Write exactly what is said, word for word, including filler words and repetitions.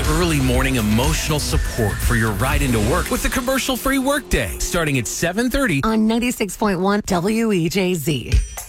early morning emotional support for your ride into work with the commercial-free workday, starting at seven thirty on ninety-six point one W E J Z.